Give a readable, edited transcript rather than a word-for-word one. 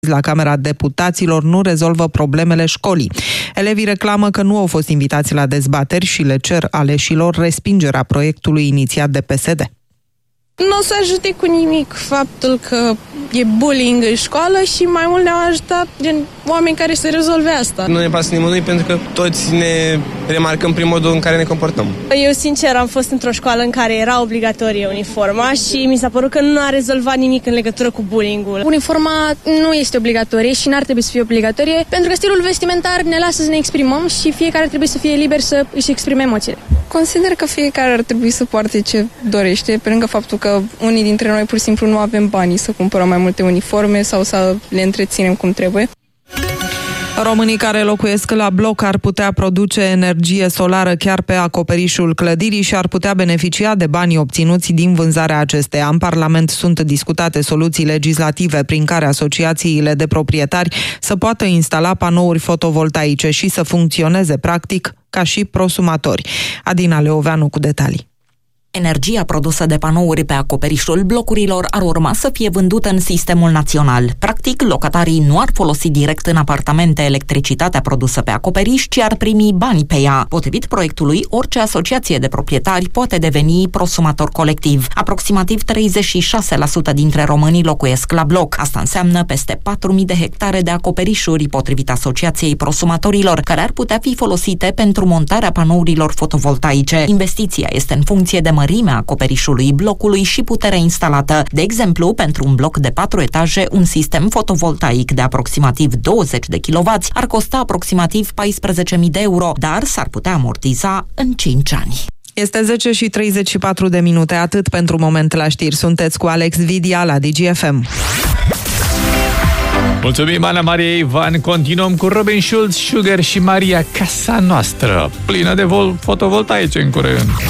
la Camera Deputaților nu rezolvă problemele școlii. Elevii reclamă că nu au fost invitați la dezbateri și le cer aleșilor respingerea proiectului inițiat de PSD. Nu o să ajute cu nimic faptul că e bullying în școală și mai mult ne-au ajutat gen oameni care să rezolve asta. Nu ne pasă nimănui pentru că toți ne remarcăm prin modul în care ne comportăm. Eu, sincer, am fost într-o școală în care era obligatorie uniforma și mi s-a părut că nu a rezolvat nimic în legătură cu bullying-ul. Uniforma nu este obligatorie și n-ar trebui să fie obligatorie pentru că stilul vestimentar ne lasă să ne exprimăm și fiecare trebuie să fie liber să își exprime emoțiile. Consider că fiecare ar trebui să poarte ce dorește, pe lângă faptul că unii dintre noi pur și simplu nu avem banii să cumpărăm mai multe uniforme sau să le întreținem cum trebuie. Românii care locuiesc la bloc ar putea produce energie solară chiar pe acoperișul clădirii și ar putea beneficia de banii obținuți din vânzarea acesteia. În Parlament sunt discutate soluții legislative prin care asociațiile de proprietari să poată instala panouri fotovoltaice și să funcționeze practic ca și prosumatori. Adina Leoveanu cu detalii. Energia produsă de panouri pe acoperișul blocurilor ar urma să fie vândută în sistemul național. Practic, locatarii nu ar folosi direct în apartamente electricitatea produsă pe acoperiș, ci ar primi bani pe ea. Potrivit proiectului, orice asociație de proprietari poate deveni prosumator colectiv. Aproximativ 36% dintre românii locuiesc la bloc. Asta înseamnă peste 4.000 de hectare de acoperișuri, potrivit Asociației Prosumatorilor, care ar putea fi folosite pentru montarea panourilor fotovoltaice. Investiția este în funcție de mărimea acoperișului blocului și puterea instalată. De exemplu, pentru un bloc de 4 etaje, un sistem fotovoltaic de aproximativ 20 de kW ar costa aproximativ 14.000 de euro, dar s-ar putea amortiza în 5 ani. Este 10:34, atât pentru moment la știri. Sunteți cu Alex Vidia la DGFM. Mulțumim, Ana Maria Ivan. Continuăm cu Robin Schulz, Sugar și Maria, Casa Noastră, plină de fotovoltaice în curând.